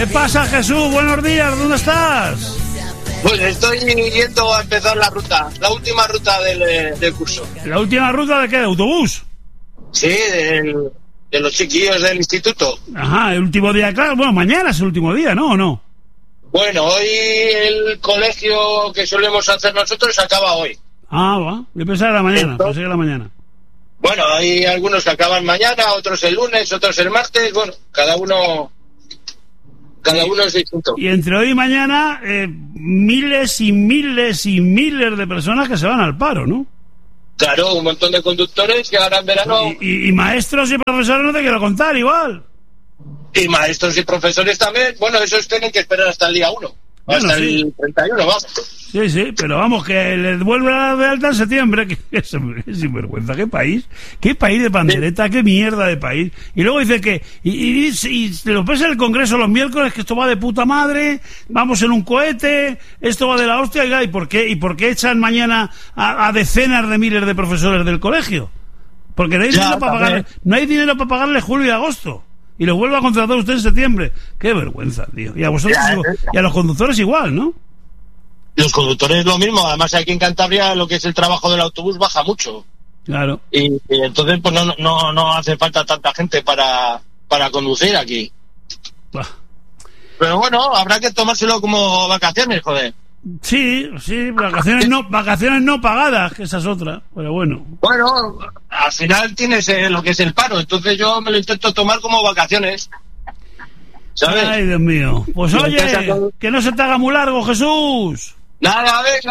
¿Qué pasa, Jesús? Buenos días, ¿dónde estás? Pues estoy yendo a empezar la ruta, la última ruta del curso. ¿La última ruta de qué? ¿De autobús? Sí, de los chiquillos del instituto. Ajá, el último día, claro. Bueno, mañana es el último día, ¿no? ¿O no? Bueno, hoy el colegio que solemos hacer nosotros acaba hoy. Ah, va. Yo pensaba que era mañana, pensé que era mañana. Bueno, hay algunos que acaban mañana, otros el lunes, otros el martes. Bueno, cada uno es distinto. Y entre hoy y mañana, miles y miles y miles de personas que se van al paro, ¿no? Claro, un montón de conductores que ahora en verano... Y maestros y profesores no te quiero contar, igual. Y maestros y profesores también. Bueno, esos tienen que esperar hasta el día 1. Bueno, hasta sí. el 31, vamos. Sí, pero vamos, que les vuelve a dar de alta en septiembre. Que es sinvergüenza. ¿Qué país de pandereta? ¿Qué mierda de país? Y luego dice que... Y lo ves en el Congreso los miércoles, que esto va de puta madre, vamos en un cohete, esto va de la hostia. ¿Y por qué echan mañana a decenas de miles de profesores del colegio? Porque no hay dinero para pagarle julio y agosto. Y lo vuelve a contratar usted en septiembre. Qué vergüenza, tío. Y a vosotros y a los conductores igual, ¿no? Los conductores lo mismo. Además, aquí en Cantabria lo que es el trabajo del autobús baja mucho. Claro. Y entonces pues no hace falta tanta gente para conducir aquí. Bah. Pero bueno, habrá que tomárselo como vacaciones, joder. Sí, vacaciones no pagadas, que esa es otra, pero bueno. Bueno, al final tienes lo que es el paro, entonces yo me lo intento tomar como vacaciones, ¿sabes? Ay, Dios mío. Pues oye, que no se te haga muy largo, Jesús. Nada, venga.